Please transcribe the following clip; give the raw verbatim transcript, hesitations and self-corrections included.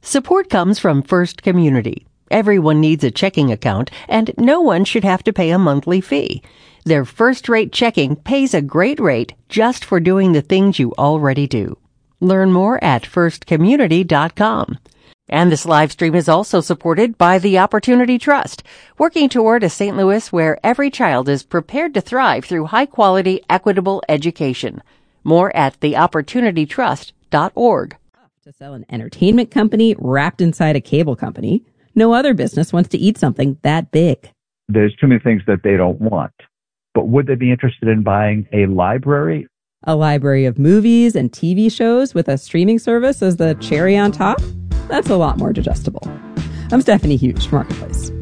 Support comes from First Community. Everyone needs a checking account, and no one should have to pay a monthly fee. Their first-rate checking pays a great rate just for doing the things you already do. Learn more at first community dot com. And this live stream is also supported by the Opportunity Trust, working toward a Saint Louis where every child is prepared to thrive through high-quality, equitable education. More at the opportunity trust dot org. To sell an entertainment company wrapped inside a cable company, no other business wants to eat something that big. There's too many things that they don't want. But would they be interested in buying a library? A library of movies and T V shows with a streaming service as the cherry on top? That's a lot more digestible. I'm Stephanie Hughes, Marketplace.